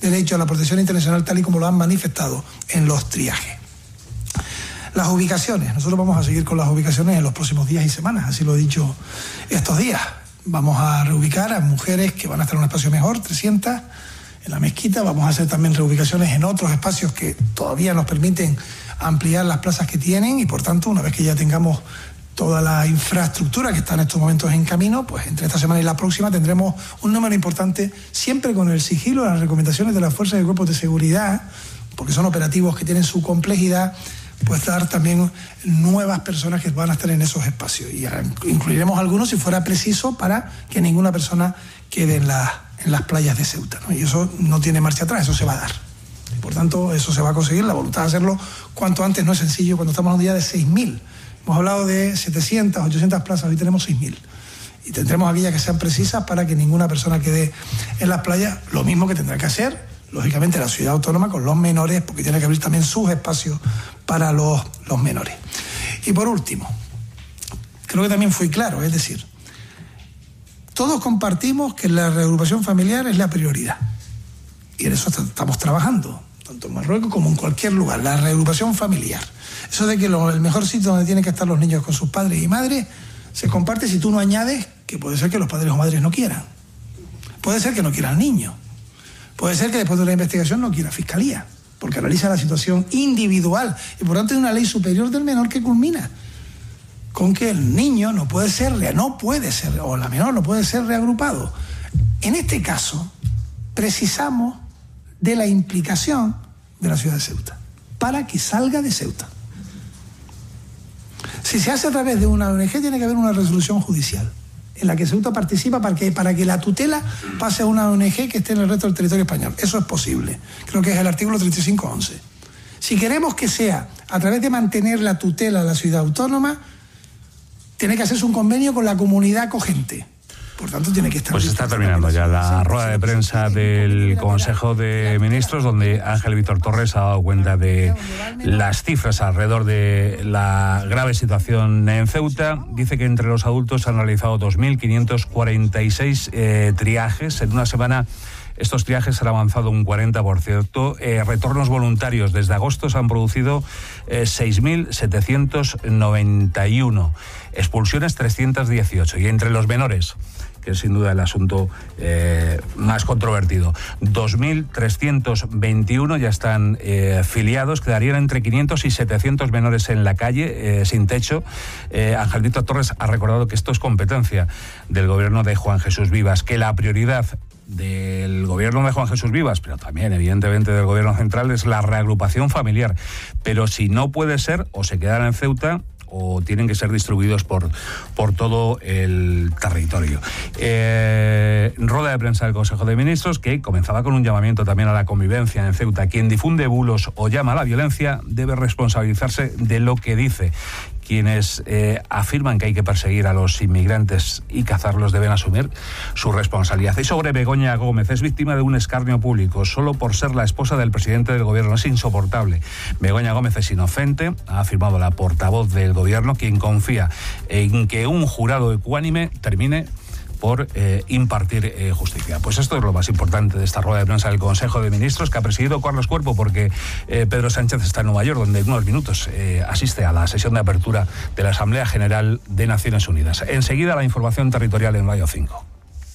derecho a la protección internacional tal y como lo han manifestado en los triajes. Las ubicaciones. Nosotros vamos a seguir con las ubicaciones en los próximos días y semanas, así lo he dicho estos días. Vamos a reubicar a mujeres que van a estar en un espacio mejor, 300 en la mezquita. Vamos a hacer también reubicaciones en otros espacios que todavía nos permiten ampliar las plazas que tienen y, por tanto, una vez que ya tengamos toda la infraestructura que está en estos momentos en camino, pues entre esta semana y la próxima tendremos un número importante, siempre con el sigilo de las recomendaciones de las fuerzas y cuerpos de seguridad, porque son operativos que tienen su complejidad, pues dar también nuevas personas que van a estar en esos espacios. Y incluiremos algunos si fuera preciso para que ninguna persona quede en las playas de Ceuta, ¿no? Y eso no tiene marcha atrás, eso se va a dar. Y por tanto, eso se va a conseguir. La voluntad de hacerlo cuanto antes no es sencillo cuando estamos en un día de 6.000. Hemos hablado de 700, 800 plazas, hoy tenemos 6.000. Y tendremos aquellas que sean precisas para que ninguna persona quede en las playas, lo mismo que tendrá que hacer, lógicamente, la ciudad autónoma con los menores, porque tiene que abrir también sus espacios para los menores. Y por último, creo que también fui claro, es decir, todos compartimos que la reagrupación familiar es la prioridad. Y en eso estamos trabajando, tanto en Marruecos como en cualquier lugar, la reagrupación familiar. Eso de que el mejor sitio donde tienen que estar los niños con sus padres y madres se comparte si tú no añades que puede ser que los padres o madres no quieran. Puede ser que no quiera el niño. Puede ser que después de la investigación no quiera Fiscalía, porque analiza la situación individual y por tanto hay una ley superior del menor que culmina con que el niño no puede ser, o la menor no puede ser reagrupado. En este caso, precisamos de la implicación de la ciudad de Ceuta para que salga de Ceuta. Si se hace a través de una ONG, tiene que haber una resolución judicial en la que Ceuta participa para que la tutela pase a una ONG que esté en el resto del territorio español. Eso es posible. Creo que es el artículo 35.11. Si queremos que sea a través de mantener la tutela a la ciudad autónoma, tiene que hacerse un convenio con la comunidad acogente. Por tanto, tiene que estar... Pues está terminando ya la rueda de prensa del Consejo de Ministros, donde Ángel Víctor Torres ha dado cuenta de las cifras alrededor de la grave situación en Ceuta. Dice que entre los adultos han realizado 2.546 triajes. En una semana estos triajes han avanzado un 40%. Retornos voluntarios desde agosto se han producido 6.791. Expulsiones 318. Y entre los menores, que es sin duda el asunto más controvertido, 2.321 ya están filiados. Quedarían entre 500 y 700 menores en la calle, sin techo. Ángel Víctor Torres ha recordado que esto es competencia del gobierno de Juan Jesús Vivas, que la prioridad del gobierno de Juan Jesús Vivas, pero también evidentemente del gobierno central, es la reagrupación familiar. Pero si no puede ser, o se quedan en Ceuta o tienen que ser distribuidos por todo el territorio. Rueda de prensa del Consejo de Ministros, que comenzaba con un llamamiento también a la convivencia en Ceuta. Quien difunde bulos o llama a la violencia debe responsabilizarse de lo que dice. Quienes afirman que hay que perseguir a los inmigrantes y cazarlos deben asumir su responsabilidad. Y sobre Begoña Gómez, es víctima de un escarnio público solo por ser la esposa del presidente del gobierno. Es insoportable. Begoña Gómez es inocente, ha afirmado la portavoz del gobierno, quien confía en que un jurado ecuánime termine por impartir justicia. Pues esto es lo más importante de esta rueda de prensa del Consejo de Ministros, que ha presidido Carlos Cuerpo, porque Pedro Sánchez está en Nueva York, donde en unos minutos asiste a la sesión de apertura de la Asamblea General de Naciones Unidas. Enseguida la información territorial en Radio 5.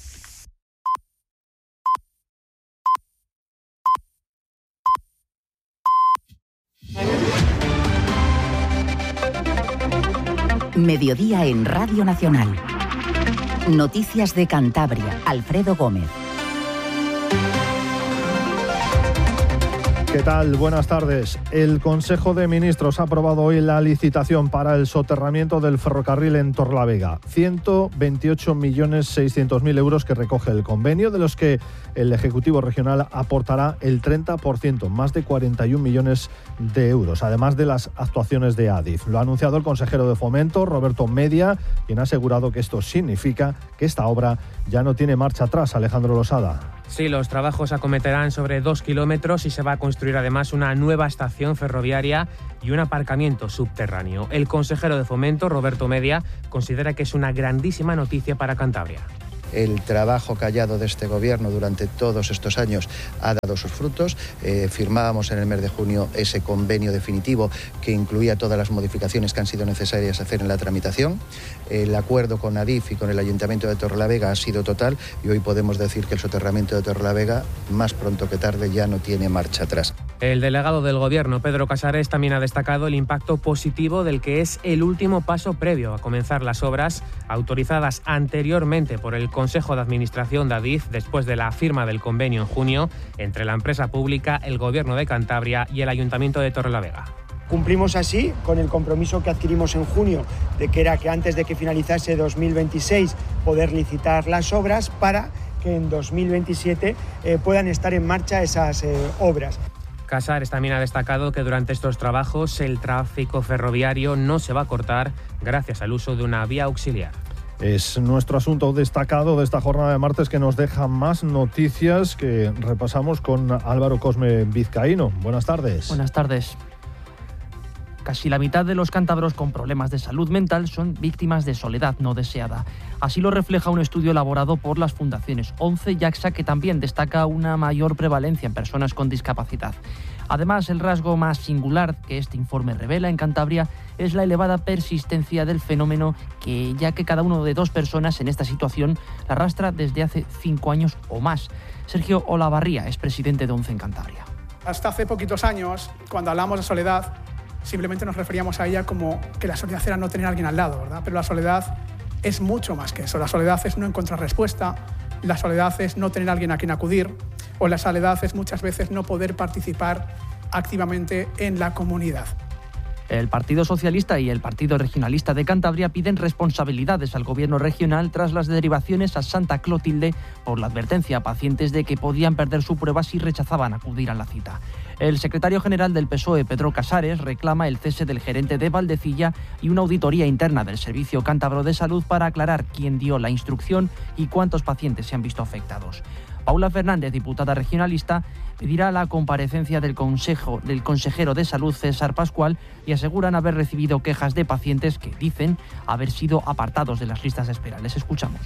Mediodía en Radio Nacional. Noticias de Cantabria. Alfredo Gómez. ¿Qué tal? Buenas tardes. El Consejo de Ministros ha aprobado hoy la licitación para el soterramiento del ferrocarril en Torlavega. 128.600.000 euros que recoge el convenio, de los que el Ejecutivo Regional aportará el 30%, más de 41 millones de euros, además de las actuaciones de Adif. Lo ha anunciado el consejero de Fomento, Roberto Media, quien ha asegurado que esto significa que esta obra ya no tiene marcha atrás. Alejandro Losada. Sí, los trabajos acometerán sobre 2 kilómetros y se va a construir además una nueva estación ferroviaria y un aparcamiento subterráneo. El consejero de Fomento, Roberto Media, considera que es una grandísima noticia para Cantabria. el trabajo callado de este gobierno durante todos estos años ha dado sus frutos. Firmábamos en el mes de junio ese convenio definitivo que incluía todas las modificaciones que han sido necesarias hacer en la tramitación. El acuerdo con Adif y con el Ayuntamiento de Torrelavega ha sido total y hoy podemos decir que el soterramiento de Torrelavega, más pronto que tarde, ya no tiene marcha atrás. El delegado del Gobierno, Pedro Casares, también ha destacado el impacto positivo del que es el último paso previo a comenzar las obras autorizadas anteriormente por el Consejo de Administración de Adif después de la firma del convenio en junio entre la empresa pública, el Gobierno de Cantabria y el Ayuntamiento de Torrelavega. Cumplimos así con el compromiso que adquirimos en junio, de que era que antes de que finalizase 2026 poder licitar las obras para que en 2027 puedan estar en marcha esas obras. Casares también ha destacado que durante estos trabajos el tráfico ferroviario no se va a cortar gracias al uso de una vía auxiliar. Es nuestro asunto destacado de esta jornada de martes, que nos deja más noticias que repasamos con Álvaro Cosme Vizcaíno. Buenas tardes. Buenas tardes. Casi la mitad de los cántabros con problemas de salud mental son víctimas de soledad no deseada. Así lo refleja un estudio elaborado por las fundaciones ONCE y AXA, que también destaca una mayor prevalencia en personas con discapacidad. Además, el rasgo más singular que este informe revela en Cantabria es la elevada persistencia del fenómeno, que ya que cada uno de 2 personas en esta situación la arrastra desde hace 5 años o más. Sergio Olavarría es presidente de ONCE en Cantabria. Hasta hace poquitos años, cuando hablamos de soledad, simplemente nos referíamos a ella como que la soledad era no tener a alguien al lado, ¿verdad? Pero la soledad es mucho más que eso. La soledad es no encontrar respuesta, la soledad es no tener a alguien a quien acudir, o la soledad es muchas veces no poder participar activamente en la comunidad. El Partido Socialista y el Partido Regionalista de Cantabria piden responsabilidades al Gobierno regional tras las derivaciones a Santa Clotilde por la advertencia a pacientes de que podían perder su prueba si rechazaban acudir a la cita. El secretario general del PSOE, Pedro Casares, reclama el cese del gerente de Valdecilla y una auditoría interna del Servicio Cántabro de Salud para aclarar quién dio la instrucción y cuántos pacientes se han visto afectados. Paula Fernández, diputada regionalista, pedirá la comparecencia del consejero de Salud, César Pascual, y aseguran haber recibido quejas de pacientes que dicen haber sido apartados de las listas de espera. Les escuchamos.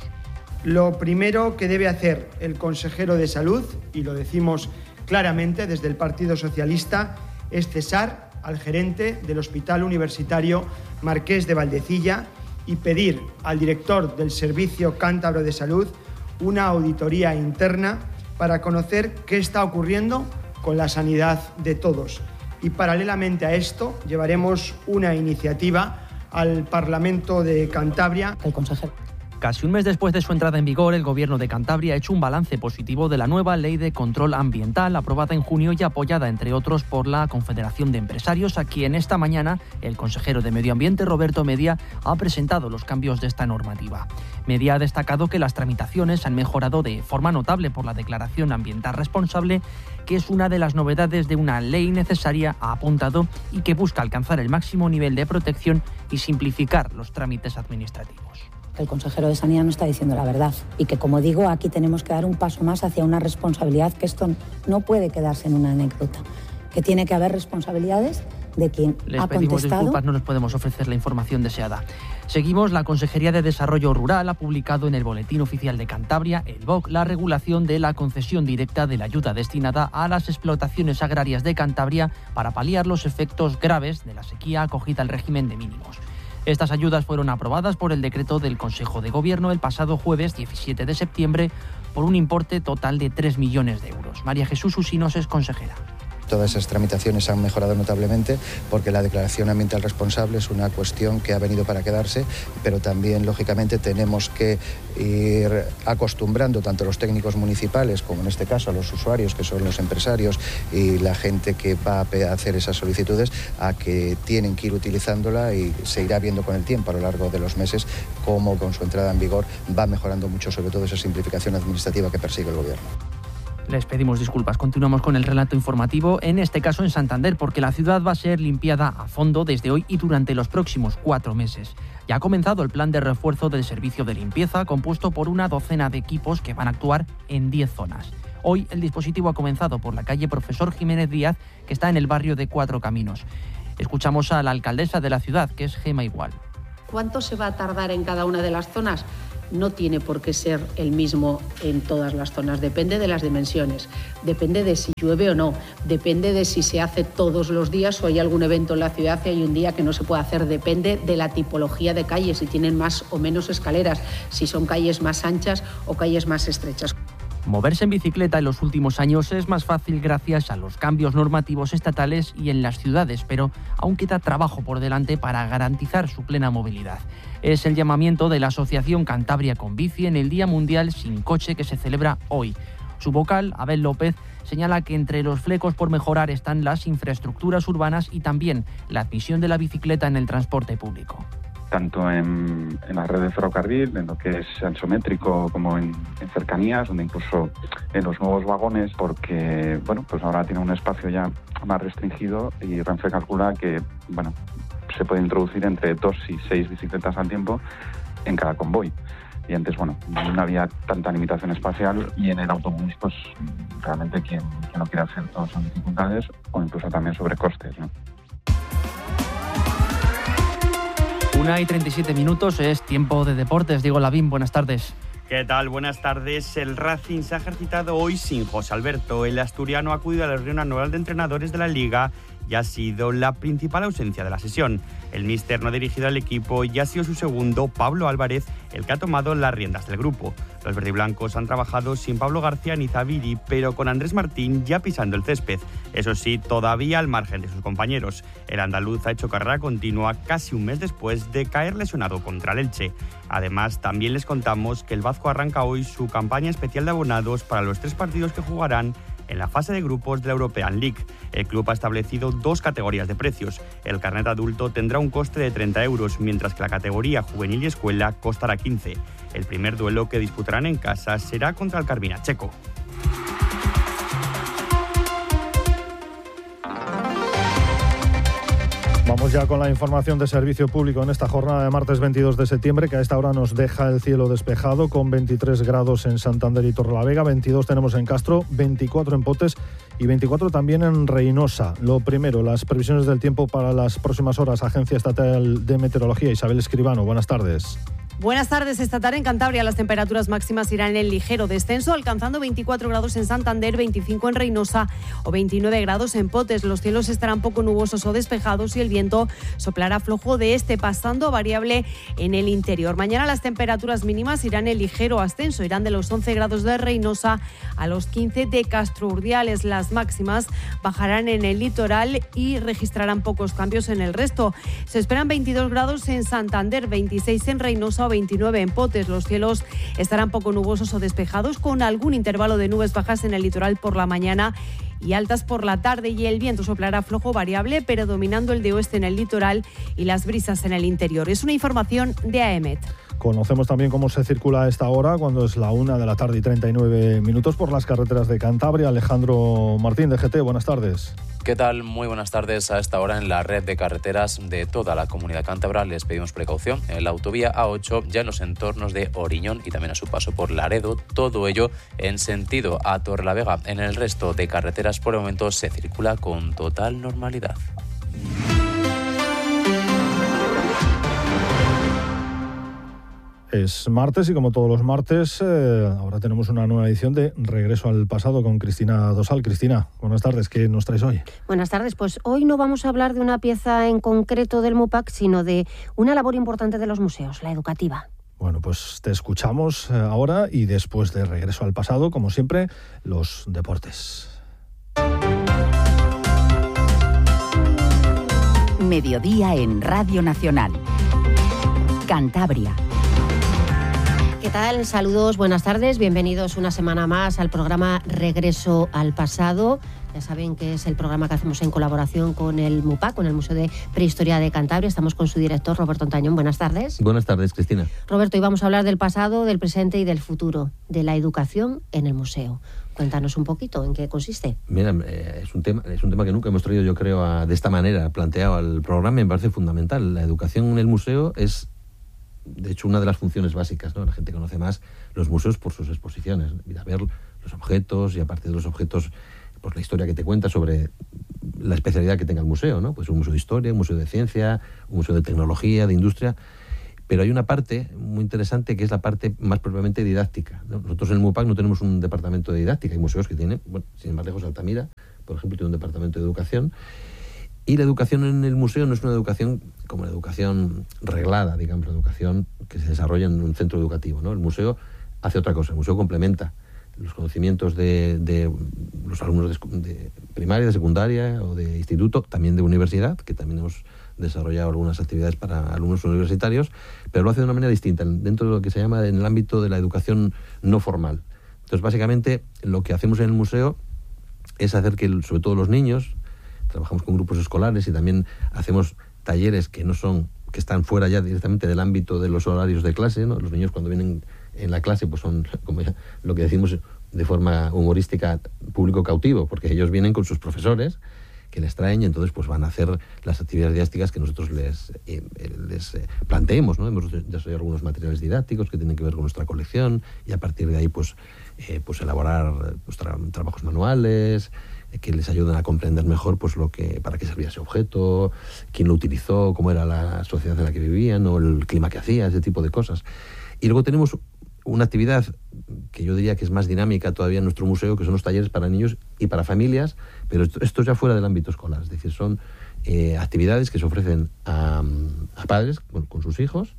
Lo primero que debe hacer el consejero de Salud, y lo decimos claramente desde el Partido Socialista, es cesar al gerente del Hospital Universitario Marqués de Valdecilla y pedir al director del Servicio Cántabro de Salud una auditoría interna para conocer qué está ocurriendo con la sanidad de todos. Y paralelamente a esto llevaremos una iniciativa al Parlamento de Cantabria. El consejero. Casi un mes después de su entrada en vigor, el Gobierno de Cantabria ha hecho un balance positivo de la nueva Ley de Control Ambiental, aprobada en junio y apoyada, entre otros, por la Confederación de Empresarios, a quien esta mañana el consejero de Medio Ambiente, Roberto Media, ha presentado los cambios de esta normativa. Media ha destacado que las tramitaciones han mejorado de forma notable por la Declaración Ambiental Responsable, que es una de las novedades de una ley necesaria, ha apuntado, y que busca alcanzar el máximo nivel de protección y simplificar los trámites administrativos. El consejero de Sanidad no está diciendo la verdad y que, como digo, aquí tenemos que dar un paso más hacia una responsabilidad, que esto no puede quedarse en una anécdota, que tiene que haber responsabilidades de quien ha contestado. Les pedimos disculpas, no les podemos ofrecer la información deseada. Seguimos. La Consejería de Desarrollo Rural ha publicado en el Boletín Oficial de Cantabria, el BOC, la regulación de la concesión directa de la ayuda destinada a las explotaciones agrarias de Cantabria para paliar los efectos graves de la sequía acogida al régimen de mínimos. Estas ayudas fueron aprobadas por el decreto del Consejo de Gobierno el pasado jueves 17 de septiembre por un importe total de 3 millones de euros. María Jesús Usinos es consejera. Todas esas tramitaciones han mejorado notablemente porque la declaración ambiental responsable es una cuestión que ha venido para quedarse, pero también, lógicamente, tenemos que ir acostumbrando tanto a los técnicos municipales como, en este caso, a los usuarios, que son los empresarios y la gente que va a hacer esas solicitudes, a que tienen que ir utilizándola, y se irá viendo con el tiempo a lo largo de los meses cómo, con su entrada en vigor, va mejorando mucho, sobre todo esa simplificación administrativa que persigue el Gobierno. Les pedimos disculpas. Continuamos con el relato informativo, en este caso en Santander, porque la ciudad va a ser limpiada a fondo desde hoy y durante los próximos 4 meses. Ya ha comenzado el plan de refuerzo del servicio de limpieza, compuesto por una docena de equipos que van a actuar en 10 zonas. Hoy el dispositivo ha comenzado por la calle Profesor Jiménez Díaz, que está en el barrio de Cuatro Caminos. Escuchamos a la alcaldesa de la ciudad, que es Gema Igual. ¿Cuánto se va a tardar en cada una de las zonas? No tiene por qué ser el mismo en todas las zonas, depende de las dimensiones, depende de si llueve o no, depende de si se hace todos los días o hay algún evento en la ciudad y hay un día que no se puede hacer, depende de la tipología de calles, si tienen más o menos escaleras, si son calles más anchas o calles más estrechas. Moverse en bicicleta en los últimos años es más fácil gracias a los cambios normativos estatales y en las ciudades, pero aún queda trabajo por delante para garantizar su plena movilidad. Es el llamamiento de la Asociación Cantabria con Bici en el Día Mundial Sin Coche que se celebra hoy. Su vocal, Abel López, señala que entre los flecos por mejorar están las infraestructuras urbanas y también la admisión de la bicicleta en el transporte público. Tanto en la red de ferrocarril, en lo que es ansométrico, como en cercanías, donde incluso en los nuevos vagones, porque pues ahora tiene un espacio ya más restringido y Renfe calcula que se puede introducir entre 2 y 6 bicicletas al tiempo en cada convoy. Y antes, no había tanta limitación espacial, y en el autobús, pues realmente quien no quiere hacer todo son dificultades o incluso también sobrecostes, ¿no? 1:37 es tiempo de deportes. Diego Lavín, buenas tardes. ¿Qué tal? Buenas tardes. El Racing se ha ejercitado hoy sin José Alberto. El asturiano ha acudido a la reunión anual de entrenadores de la Liga y ha sido la principal ausencia de la sesión. El míster no ha dirigido al equipo y ha sido su segundo, Pablo Álvarez, el que ha tomado las riendas del grupo. Los verdiblancos han trabajado sin Pablo García ni Zaviri, pero con Andrés Martín ya pisando el césped. Eso sí, todavía al margen de sus compañeros. El andaluz ha hecho carrera continua casi un mes después de caer lesionado contra el Elche. Además, también les contamos que el Vasco arranca hoy su campaña especial de abonados para los 3 partidos que jugarán en la fase de grupos de la European League. El club ha establecido 2 categorías de precios. El carnet adulto tendrá un coste de 30 euros, mientras que la categoría juvenil y escuela costará 15. El primer duelo que disputarán en casa será contra el Carmina Checo. Vamos ya con la información de servicio público en esta jornada de martes 22 de septiembre, que a esta hora nos deja el cielo despejado con 23 grados en Santander y Torrelavega, 22 tenemos en Castro, 24 en Potes y 24 también en Reynosa. Lo primero, las previsiones del tiempo para las próximas horas. Agencia Estatal de Meteorología, Isabel Escribano, buenas tardes. Buenas tardes. Esta tarde en Cantabria las temperaturas máximas irán en ligero descenso, alcanzando 24 grados en Santander, 25 en Reynosa o 29 grados en Potes. Los cielos estarán poco nubosos o despejados y el viento soplará flojo de este, pasando a variable en el interior. Mañana las temperaturas mínimas irán en ligero ascenso, irán de los 11 grados de Reynosa a los 15 de Castro Urdiales. Las máximas bajarán en el litoral y registrarán pocos cambios en el resto. Se esperan 22 grados en Santander, 26 en Reynosa o 29 en Potes. Los cielos estarán poco nubosos o despejados, con algún intervalo de nubes bajas en el litoral por la mañana y altas por la tarde, y el viento soplará flojo variable, pero dominando el de oeste en el litoral y las brisas en el interior. Es una información de AEMET. Conocemos también cómo se circula a esta hora, cuando es la 1:39 p.m, por las carreteras de Cantabria. Alejandro Martín, de GT, buenas tardes. ¿Qué tal? Muy buenas tardes. A esta hora en la red de carreteras de toda la comunidad cántabra les pedimos precaución. En la autovía A8, ya en los entornos de Oriñón y también a su paso por Laredo, todo ello en sentido a Torrelavega. En el resto de carreteras por el momento se circula con total normalidad. Es martes y como todos los martes, ahora tenemos una nueva edición de Regreso al Pasado con Cristina Dosal. Cristina, buenas tardes, ¿qué nos traes hoy? Buenas tardes, pues hoy no vamos a hablar de una pieza en concreto del MUPAC, sino de una labor importante de los museos, la educativa. Bueno, pues te escuchamos ahora y después de Regreso al Pasado, como siempre, los deportes. Mediodía en Radio Nacional. Cantabria. ¿Qué tal? Saludos, buenas tardes, bienvenidos una semana más al programa Regreso al Pasado. Ya saben que es el programa que hacemos en colaboración con el MUPAC, con el Museo de Prehistoria de Cantabria. Estamos con su director, Roberto Antañón. Buenas tardes. Buenas tardes, Cristina. Roberto, hoy vamos a hablar del pasado, del presente y del futuro, de la educación en el museo. Cuéntanos un poquito en qué consiste. Mira, es un tema que nunca hemos traído, yo creo, de esta manera planteado al programa. Me parece fundamental. La educación en el museo es, de hecho, una de las funciones básicas, ¿no? La gente conoce más los museos por sus exposiciones, ir a ver los objetos y, aparte de los objetos, pues la historia que te cuenta sobre la especialidad que tenga el museo, ¿no? Pues un museo de historia, un museo de ciencia, un museo de tecnología, de industria. Pero hay una parte muy interesante que es la parte más propiamente didáctica, ¿no? Nosotros en el MUPAC no tenemos un departamento de didáctica, hay museos que tienen, bueno, sin ir más lejos, Altamira, por ejemplo, tiene un departamento de educación, y la educación en el museo no es una educación como la educación reglada, digamos, la educación que se desarrolla en un centro educativo, ¿no? El museo hace otra cosa, el museo complementa los conocimientos de los alumnos de primaria, de secundaria o de instituto, también de universidad, que también hemos desarrollado algunas actividades para alumnos universitarios, pero lo hace de una manera distinta, dentro de lo que se llama en el ámbito de la educación no formal. Entonces, básicamente, lo que hacemos en el museo es hacer que, sobre todo los niños, trabajamos con grupos escolares y también hacemos talleres que están fuera ya directamente del ámbito de los horarios de clase, ¿no? Los niños cuando vienen en la clase pues son, como ya lo que decimos de forma humorística, público cautivo, porque ellos vienen con sus profesores que les traen y entonces pues van a hacer las actividades didácticas que nosotros les planteemos, ¿no? Hemos desarrollado algunos materiales didácticos que tienen que ver con nuestra colección y a partir de ahí pues elaborar trabajos manuales que les ayuden a comprender mejor pues para qué servía ese objeto, quién lo utilizó, cómo era la sociedad en la que vivían o el clima que hacía, ese tipo de cosas. Y luego tenemos una actividad que yo diría que es más dinámica todavía en nuestro museo, que son los talleres para niños y para familias, pero esto ya fuera del ámbito escolar, es decir, son actividades que se ofrecen a padres con sus hijos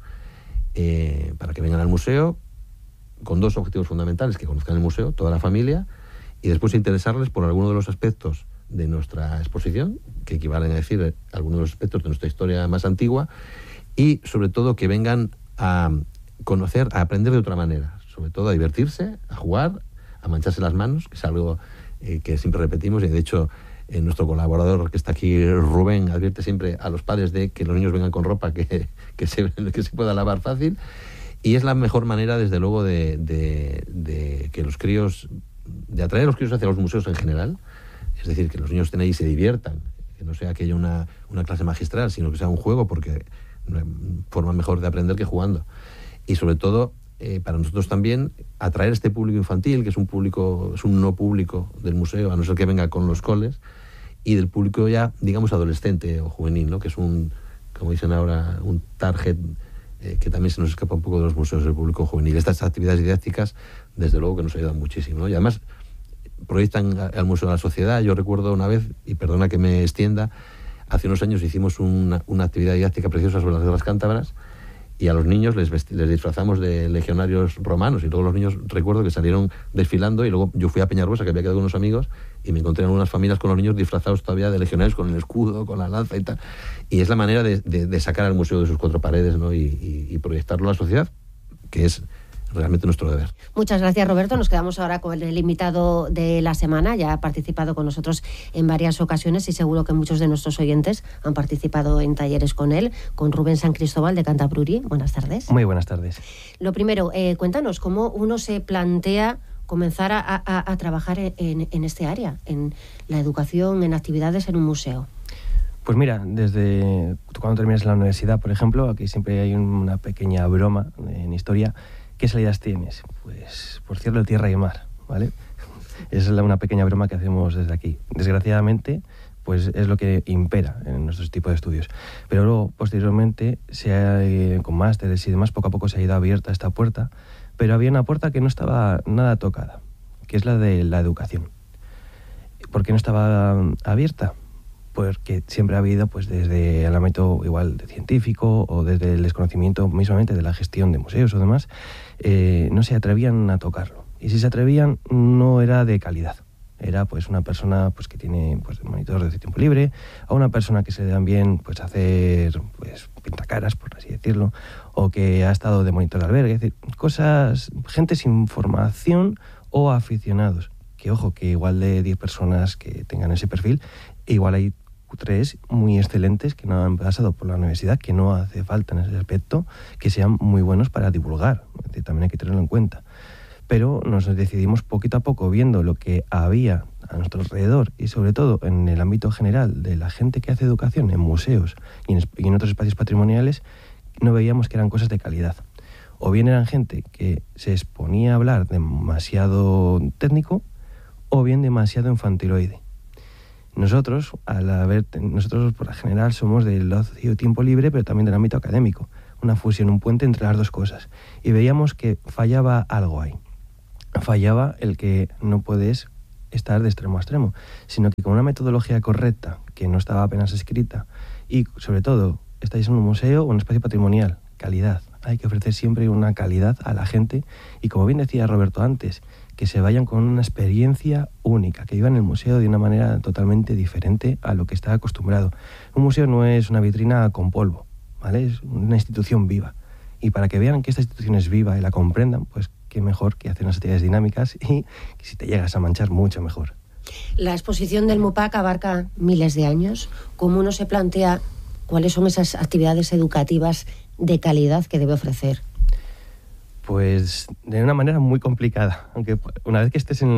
para que vengan al museo con dos objetivos fundamentales: que conozcan el museo, toda la familia, y después interesarles por alguno de los aspectos de nuestra exposición, que equivalen a decir algunos de los aspectos de nuestra historia más antigua, y sobre todo que vengan a conocer, a aprender de otra manera, sobre todo a divertirse, a jugar, a mancharse las manos, que es algo que siempre repetimos, y de hecho nuestro colaborador que está aquí, Rubén, advierte siempre a los padres de que los niños vengan con ropa que se pueda lavar fácil, y es la mejor manera, desde luego, de que los críos, de atraer a los críos hacia los museos en general, es decir, que los niños estén ahí y se diviertan, que no sea aquello una clase magistral, sino que sea un juego, porque no hay forma mejor de aprender que jugando. Y sobre todo, para nosotros también, atraer este público infantil, que es un no público del museo, a no ser que venga con los coles, y del público ya, digamos, adolescente o juvenil, ¿no? Que es como dicen ahora, un target que también se nos escapa un poco de los museos, del público juvenil. Estas actividades didácticas, desde luego que nos ayudan muchísimo, ¿no? Y además proyectan al museo a la sociedad. Yo recuerdo una vez, y perdona que me extienda, hace unos años hicimos una actividad didáctica preciosa sobre las guerras cántabras, y a los niños les disfrazamos de legionarios romanos, y luego los niños, recuerdo que salieron desfilando, y luego yo fui a Peñarrosa, que había quedado con unos amigos, y me encontré en unas familias con los niños disfrazados todavía de legionarios, con el escudo, con la lanza y tal. Y es la manera de sacar al museo de sus cuatro paredes, ¿no? y proyectarlo a la sociedad, que es realmente nuestro deber. Muchas gracias, Roberto. Nos quedamos ahora con el invitado de la semana. Ya ha participado con nosotros en varias ocasiones y seguro que muchos de nuestros oyentes han participado en talleres con él, con Rubén San Cristóbal de Cantabruri. Buenas tardes. Muy buenas tardes. Lo primero, cuéntanos cómo uno se plantea comenzar a trabajar en este área, en la educación, en actividades en un museo. Pues mira, desde cuando terminas la universidad, por ejemplo, aquí siempre hay una pequeña broma en historia. ¿Qué salidas tienes? Pues por cielo, tierra y mar, ¿vale? Esa es una pequeña broma que hacemos desde aquí. Desgraciadamente, pues es lo que impera en nuestros tipos de estudios. Pero luego, posteriormente, con másteres y demás, poco a poco se ha ido abierta esta puerta, pero había una puerta que no estaba nada tocada, que es la de la educación. ¿Por qué no estaba abierta? Porque siempre ha habido, pues desde el ámbito igual de científico o desde el desconocimiento mismamente de la gestión de museos o demás, no se atrevían a tocarlo. Y si se atrevían, no era de calidad. Era pues una persona pues que tiene pues monitor de tiempo libre, o una persona que se le dan bien pues hacer pues pintacaras, por así decirlo, o que ha estado de monitor de albergue, es decir, cosas, gente sin formación o aficionados. Que ojo, que igual de 10 personas que tengan ese perfil, igual hay 3 muy excelentes que no han pasado por la universidad, que no hace falta en ese aspecto que sean muy buenos para divulgar, también hay que tenerlo en cuenta. Pero nos decidimos poquito a poco, viendo lo que había a nuestro alrededor y sobre todo en el ámbito general de la gente que hace educación en museos y en otros espacios patrimoniales, no veíamos que eran cosas de calidad. O bien eran gente que se exponía a hablar demasiado técnico, o bien demasiado infantiloide. Nosotros, por lo general, somos del ocio tiempo libre, pero también del ámbito académico. una fusión, un puente entre las dos cosas. Y veíamos que fallaba algo ahí. Fallaba el que no puedes estar de extremo a extremo, sino que con una metodología correcta, que no estaba apenas escrita, y sobre todo, estáis en un museo o un espacio patrimonial, calidad. Hay que ofrecer siempre una calidad a la gente y, como bien decía Roberto antes, que se vayan con una experiencia única, que vivan el museo de una manera totalmente diferente a lo que está acostumbrado. Un museo no es una vitrina con polvo, ¿vale? Es una institución viva. Y para que vean que esta institución es viva y la comprendan, pues qué mejor que hacer unas actividades dinámicas y que si te llegas a manchar, mucho mejor. La exposición del MUPAC abarca miles de años. ¿Cómo uno se plantea cuáles son esas actividades educativas de calidad que debe ofrecer? Pues de una manera muy complicada, aunque una vez que estés en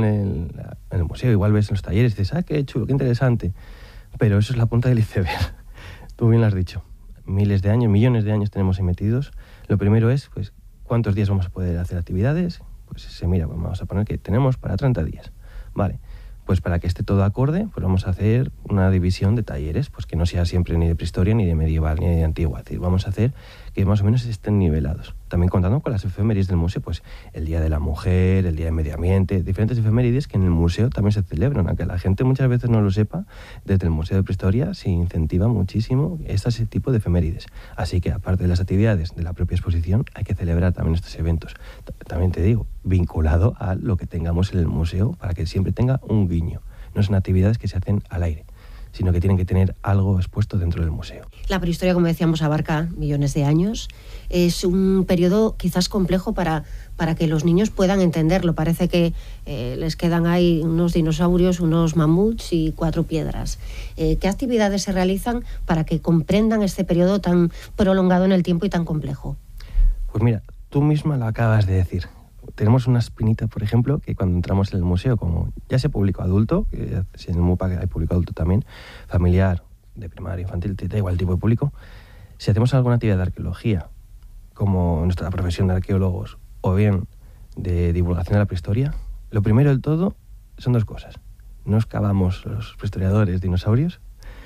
el museo, igual ves en los talleres y dices, qué chulo, qué interesante, pero eso es la punta del iceberg. Tú bien lo has dicho, miles de años, millones de años tenemos ahí metidos. Lo primero es, pues, ¿cuántos días vamos a poder hacer actividades? Pues se mira, pues vamos a poner que tenemos para 30 días, vale. Pues para que esté todo acorde, pues vamos a hacer una división de talleres, pues que no sea siempre ni de prehistoria, ni de medieval, ni de antigua. Es decir, vamos a hacer que más o menos estén nivelados. También contando con las efemérides del museo, pues el Día de la Mujer, el Día del Medio Ambiente, diferentes efemérides que en el museo también se celebran. Aunque la gente muchas veces no lo sepa, desde el Museo de Prehistoria se incentiva muchísimo este tipo de efemérides. Así que, aparte de las actividades de la propia exposición, hay que celebrar también estos eventos. También te digo, vinculado a lo que tengamos en el museo para que siempre tenga un guiño. No son actividades que se hacen al aire, sino que tienen que tener algo expuesto dentro del museo. La prehistoria, como decíamos, abarca millones de años. Es un periodo quizás complejo para que los niños puedan entenderlo. Parece que les quedan ahí unos dinosaurios, unos mamuts y 4 piedras. ¿Qué actividades se realizan para que comprendan este periodo tan prolongado en el tiempo y tan complejo? Pues mira, tú misma lo acabas de decir. Tenemos una espinita, por ejemplo, que cuando entramos en el museo, como ya se publicó adulto, que si en el MUPAC hay público adulto también, familiar, de primaria, infantil, da igual el tipo de público, si hacemos alguna actividad de arqueología, como nuestra profesión de arqueólogos, o bien de divulgación de la prehistoria, lo primero del todo son 2 cosas. No excavamos los prehistoriadores dinosaurios,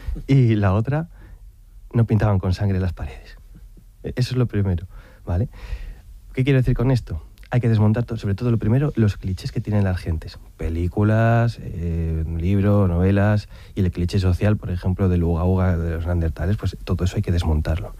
y la otra, no pintaban con sangre las paredes. Eso es lo primero, ¿vale? ¿Qué quiero decir con esto? Hay que desmontar, sobre todo lo primero, los clichés que tienen las gentes. Películas, libros, novelas, y el cliché social, por ejemplo, del uga uga de los neandertales, pues todo eso hay que desmontarlo.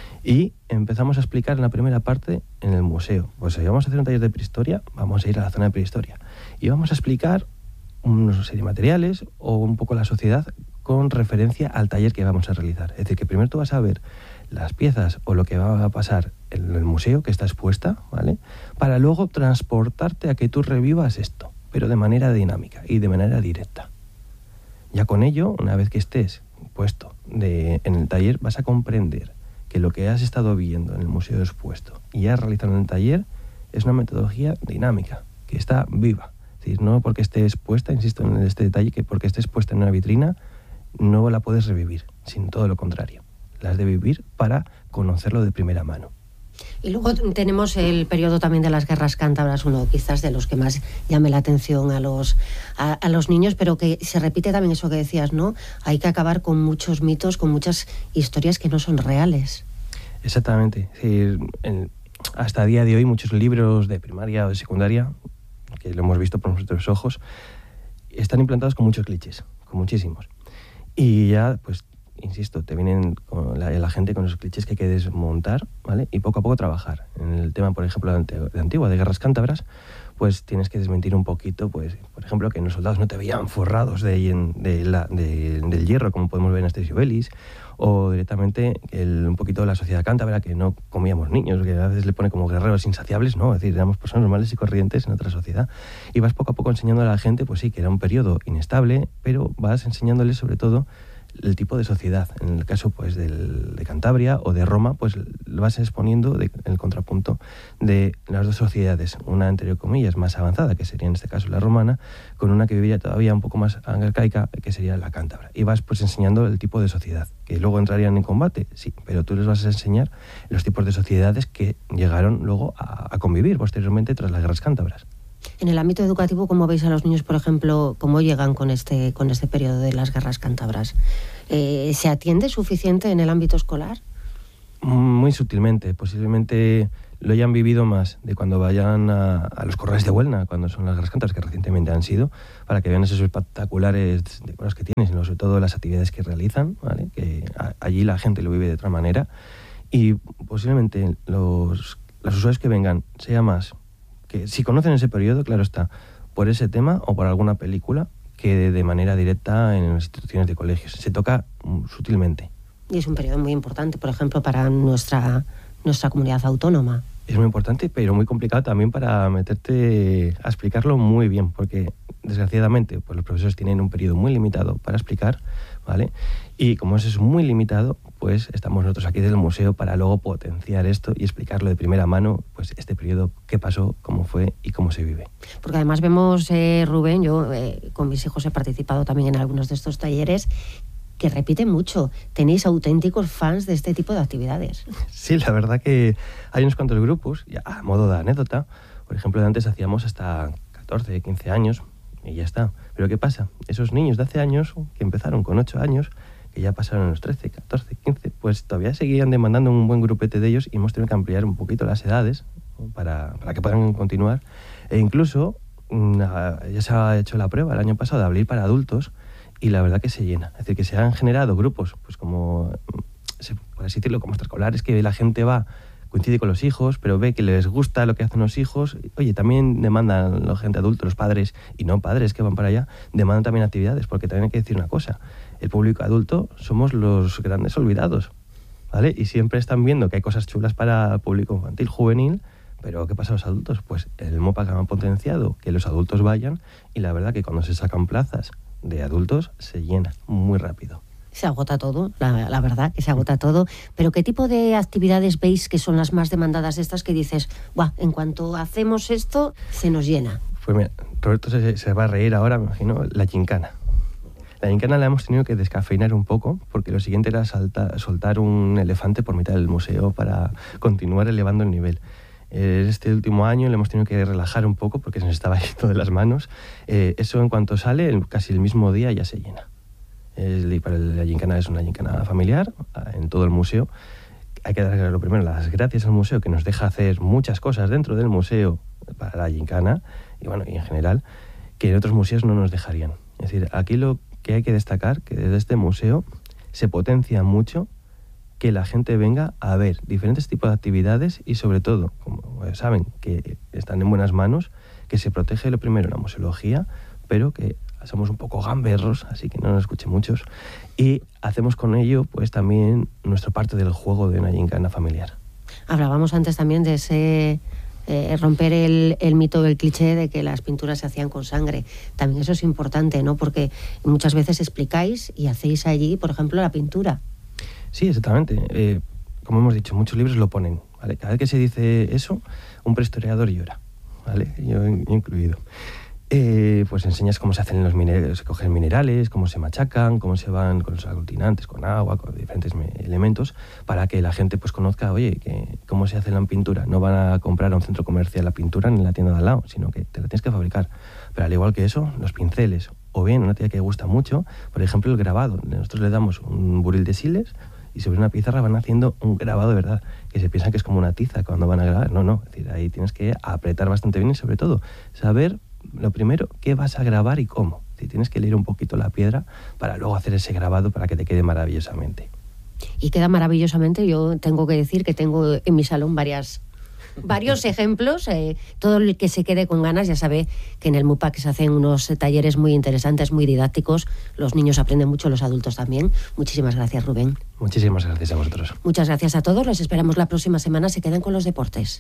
Y empezamos a explicar en la primera parte en el museo. Pues si vamos a hacer un taller de prehistoria, vamos a ir a la zona de prehistoria. Y vamos a explicar una serie de materiales o un poco la sociedad con referencia al taller que vamos a realizar. Es decir, que primero tú vas a ver las piezas o lo que va a pasar en el museo que está expuesta, ¿vale? Para luego transportarte a que tú revivas esto, pero de manera dinámica y de manera directa. Ya con ello, una vez que estés puesto en el taller, vas a comprender que lo que has estado viendo en el museo expuesto y has realizado en el taller es una metodología dinámica, que está viva. Es decir, no porque esté expuesta, insisto en este detalle, que porque esté expuesta en una vitrina no la puedes revivir, sino todo lo contrario. La has de vivir para conocerlo de primera mano. Y luego tenemos el periodo también de las guerras cántabras, uno quizás de los que más llame la atención a los niños, pero que se repite también eso que decías, ¿no? Hay que acabar con muchos mitos, con muchas historias que no son reales. Exactamente. Es decir, hasta el día de hoy muchos libros de primaria o de secundaria, que lo hemos visto por nuestros ojos, están implantados con muchos clichés, con muchísimos. Y ya, pues, insisto, te vienen con la gente con esos clichés que hay que desmontar, ¿vale? Y poco a poco trabajar. En el tema, por ejemplo, de Antigua, de guerras cántabras, pues tienes que desmentir un poquito, pues, por ejemplo, que los soldados no te veían forrados del hierro, como podemos ver en Asterix y Obelix, o directamente un poquito de la sociedad cántabra, que no comíamos niños, que a veces le pone como guerreros insaciables, ¿no? Es decir, éramos personas normales y corrientes en otra sociedad. Y vas poco a poco enseñando a la gente, pues sí, que era un periodo inestable, pero vas enseñándoles sobre todo el tipo de sociedad. En el caso pues de Cantabria o de Roma, pues lo vas exponiendo en el contrapunto de las 2 sociedades, una entre comillas más avanzada, que sería en este caso la romana, con una que vivía todavía un poco más arcaica, que sería la cántabra. Y vas pues enseñando el tipo de sociedad, que luego entrarían en combate, sí, pero tú les vas a enseñar los tipos de sociedades que llegaron luego a convivir posteriormente tras las guerras cántabras. En el ámbito educativo, ¿cómo veis a los niños, por ejemplo, cómo llegan con este periodo de las guerras cántabras? ¿Se atiende suficiente en el ámbito escolar? Muy sutilmente, posiblemente lo hayan vivido más de cuando vayan a los corrales de Huelna, cuando son las Gras Càntabres, que recientemente han sido, para que vean esos espectaculares decorados que tienen, sino sobre todo las actividades que realizan, ¿vale? Que allí la gente lo vive de otra manera, y posiblemente los usuarios que vengan sea más que si conocen ese periodo, claro está, por ese tema o por alguna película, que de manera directa en las instituciones de colegios. Se toca sutilmente. Y es un periodo muy importante, por ejemplo, para nuestra comunidad autónoma. Es muy importante, pero muy complicado también para meterte a explicarlo muy bien, porque desgraciadamente pues los profesores tienen un periodo muy limitado para explicar, ¿vale? Y como eso es muy limitado, pues estamos nosotros aquí del museo para luego potenciar esto y explicarlo de primera mano, pues este periodo, qué pasó, cómo fue y cómo se vive. Porque además vemos, Rubén, yo con mis hijos he participado también en algunos de estos talleres, que repiten mucho. Tenéis auténticos fans de este tipo de actividades. Sí, la verdad que hay unos cuantos grupos, ya a modo de anécdota. Por ejemplo, de antes hacíamos hasta 14, 15 años y ya está. Pero ¿qué pasa? Esos niños de hace años, que empezaron con 8 años, que ya pasaron los 13, 14, 15, pues todavía seguían demandando un buen grupete de ellos y hemos tenido que ampliar un poquito las edades, ¿no? para que puedan continuar. E incluso ya se ha hecho la prueba el año pasado de abrir para adultos, y la verdad que se llena. Es decir, que se han generado grupos, pues como, por así decirlo, como extraescolares, que la gente va, coincide con los hijos, pero ve que les gusta lo que hacen los hijos. Oye, también demandan la gente adulta, los padres, y no padres que van para allá, demandan también actividades, porque también hay que decir una cosa. El público adulto somos los grandes olvidados, ¿vale? Y siempre están viendo que hay cosas chulas para el público infantil, juvenil, pero ¿qué pasa a los adultos? Pues el MOPAC ha potenciado que los adultos vayan, y la verdad que cuando se sacan plazas de adultos se llena muy rápido. Se agota todo, la verdad que se agota todo. Pero ¿qué tipo de actividades veis que son las más demandadas de estas que dices, ¡buah! En cuanto hacemos esto, se nos llena? Pues mira, Roberto se va a reír ahora, me imagino, la gincana. La gincana la hemos tenido que descafeinar un poco, porque lo siguiente era soltar un elefante por mitad del museo para continuar elevando el nivel. Este último año le hemos tenido que relajar un poco porque se nos estaba yendo de las manos. Eso en cuanto sale, casi el mismo día ya se llena. La gincana es una gincana familiar en todo el museo. Hay que dar lo primero las gracias al museo, que nos deja hacer muchas cosas dentro del museo para la gincana, y bueno, y en general, que en otros museos no nos dejarían. Es decir, aquí lo que hay que destacar, que desde este museo se potencia mucho que la gente venga a ver diferentes tipos de actividades y sobre todo, como saben que están en buenas manos, que se protege lo primero la museología, pero que somos un poco gamberros, así que no nos escuchen muchos, y hacemos con ello pues también nuestra parte del juego de una gincana familiar. Hablábamos antes también de ese romper el mito, el cliché de que las pinturas se hacían con sangre. También eso es importante, ¿no? Porque muchas veces explicáis y hacéis allí, por ejemplo, la pintura. Sí, exactamente. Como hemos dicho, muchos libros lo ponen, ¿vale? Cada vez que se dice eso, un prehistoriador llora, ¿vale? Yo incluido. Pues enseñas cómo se hacen los minerales, se cogen minerales, cómo se machacan, cómo se van con los aglutinantes, con agua, con diferentes elementos, para que la gente pues conozca, oye, que cómo se hace la pintura. No van a comprar a un centro comercial la pintura ni en la tienda de al lado, sino que te la tienes que fabricar. Pero al igual que eso, los pinceles, o bien una tía que gusta mucho, por ejemplo, el grabado. Nosotros le damos un buril de siles y sobre una pizarra van haciendo un grabado de verdad, que se piensan que es como una tiza cuando van a grabar. No, es decir, ahí tienes que apretar bastante bien y sobre todo saber lo primero, qué vas a grabar y cómo. Si tienes que leer un poquito la piedra para luego hacer ese grabado para que te quede maravillosamente. Y queda maravillosamente. Yo tengo que decir que tengo en mi salón varios ejemplos. Todo el que se quede con ganas ya sabe que en el MUPAC se hacen unos talleres muy interesantes, muy didácticos. Los niños aprenden mucho, los adultos también. Muchísimas gracias, Rubén. Muchísimas gracias a vosotros. Muchas gracias a todos. Los esperamos la próxima semana. Se quedan con los deportes.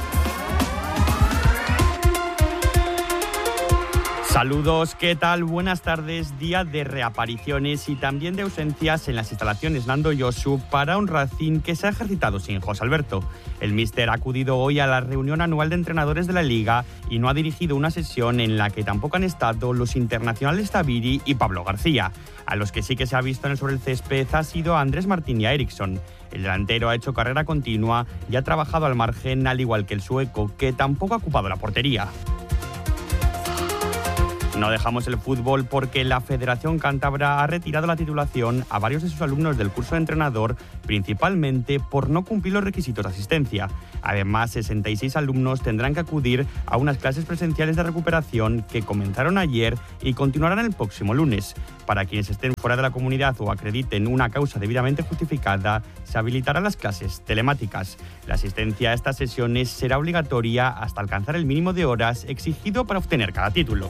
Saludos, ¿qué tal? Buenas tardes. Día de reapariciones y también de ausencias en las instalaciones Nando Yosu para un Racing que se ha ejercitado sin José Alberto. El míster ha acudido hoy a la reunión anual de entrenadores de la Liga y no ha dirigido una sesión en la que tampoco han estado los internacionales Taviri y Pablo García. A los que sí que se ha visto sobre el césped ha sido Andrés Martín y a Eriksson. El delantero ha hecho carrera continua y ha trabajado al margen, al igual que el sueco, que tampoco ha ocupado la portería. No dejamos el fútbol porque la Federación Cántabra ha retirado la titulación a varios de sus alumnos del curso de entrenador, principalmente por no cumplir los requisitos de asistencia. Además, 66 alumnos tendrán que acudir a unas clases presenciales de recuperación que comenzaron ayer y continuarán el próximo lunes. Para quienes estén fuera de la comunidad o acrediten una causa debidamente justificada, se habilitarán las clases telemáticas. La asistencia a estas sesiones será obligatoria hasta alcanzar el mínimo de horas exigido para obtener cada título.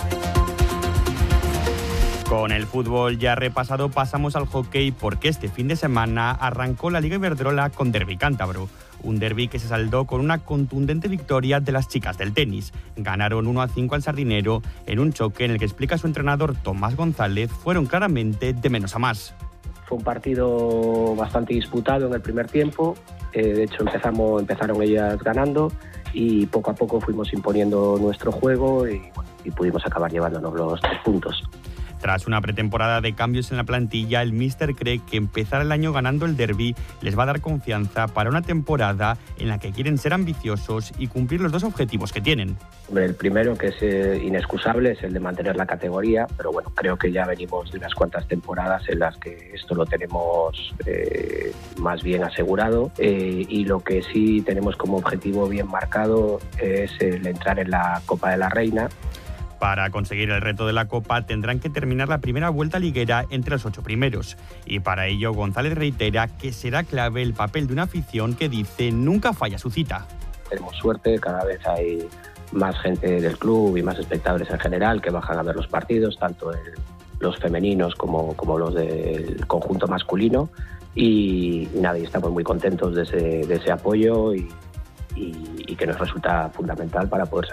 Con el fútbol ya repasado, pasamos al hockey porque este fin de semana arrancó la Liga Iberdrola con derbi cántabro. Un derbi que se saldó con una contundente victoria de las chicas del tenis. Ganaron 1-5 al Sardinero en un choque en el que, explica su entrenador Tomás González, fueron claramente de menos a más. Fue un partido bastante disputado en el primer tiempo. De hecho, empezaron ellas ganando y poco a poco fuimos imponiendo nuestro juego y pudimos acabar llevándonos los 3 puntos. Tras una pretemporada de cambios en la plantilla, el míster cree que empezar el año ganando el derbi les va a dar confianza para una temporada en la que quieren ser ambiciosos y cumplir los 2 objetivos que tienen. El primero, que es inexcusable, es el de mantener la categoría, pero bueno, creo que ya venimos de unas cuantas temporadas en las que esto lo tenemos más bien asegurado, y lo que sí tenemos como objetivo bien marcado es el entrar en la Copa de la Reina. Para conseguir el reto de la Copa tendrán que terminar la primera vuelta liguera entre los 8 primeros. Y para ello González reitera que será clave el papel de una afición que dice nunca falla su cita. Tenemos suerte, cada vez hay más gente del club y más espectadores en general que bajan a ver los partidos, tanto los femeninos como los del conjunto masculino. Y nada, y estamos muy contentos de ese apoyo y que nos resulta fundamental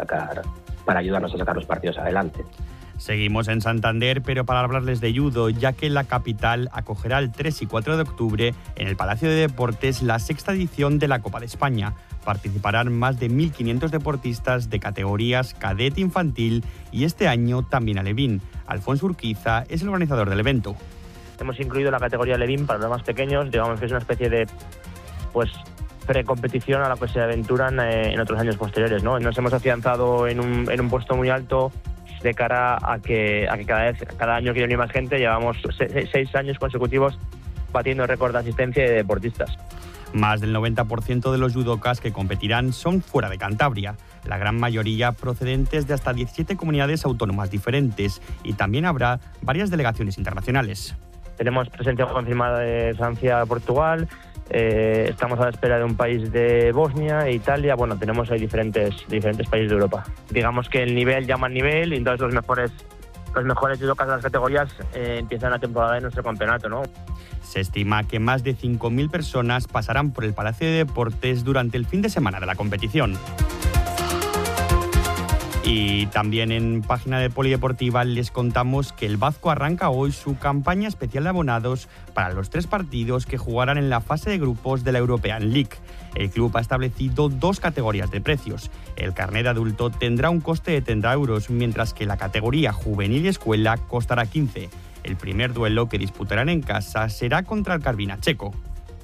para ayudarnos a sacar los partidos adelante. Seguimos en Santander, pero para hablarles de judo, ya que la capital acogerá el 3 y 4 de octubre en el Palacio de Deportes la 6ª edición de la Copa de España. Participarán más de 1.500 deportistas de categorías cadete, infantil y este año también alevín. Alfonso Urquiza es el organizador del evento. Hemos incluido la categoría alevín para los más pequeños, digamos que es una especie de precompetición a la que se aventuran en otros años posteriores, ¿no? Nos hemos afianzado en un puesto muy alto de cara a que cada año quiere venir más gente. Llevamos 6 años consecutivos batiendo récord de asistencia y de deportistas. Más del 90% de los judokas que competirán son fuera de Cantabria, la gran mayoría procedentes de hasta 17 comunidades autónomas diferentes, y también habrá varias delegaciones internacionales. Tenemos presencia confirmada de Francia, Portugal. Estamos a la espera de un país de Bosnia e Italia. Bueno, tenemos ahí diferentes países de Europa. Digamos que el nivel llama al nivel y entonces los mejores judokas de las categorías empiezan la temporada de nuestro campeonato, ¿no? Se estima que más de 5.000 personas pasarán por el Palacio de Deportes durante el fin de semana de la competición. Y también en página de Polideportiva les contamos que el Vasco arranca hoy su campaña especial de abonados para los 3 partidos que jugarán en la fase de grupos de la European League. El club ha establecido 2 categorías de precios. El carnet de adulto tendrá un coste de 30 euros, mientras que la categoría juvenil y escuela costará 15. El primer duelo que disputarán en casa será contra el Carvina checo.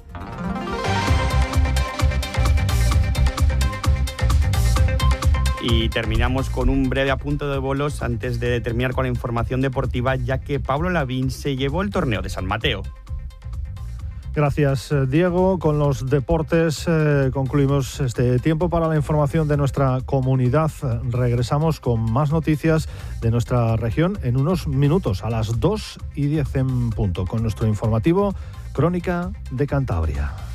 Y terminamos con un breve apunte de bolos antes de terminar con la información deportiva, ya que Pablo Lavín se llevó el torneo de San Mateo. Gracias, Diego. Con los deportes concluimos este tiempo para la información de nuestra comunidad. Regresamos con más noticias de nuestra región en unos minutos, a las 2:10 en punto, con nuestro informativo Crónica de Cantabria.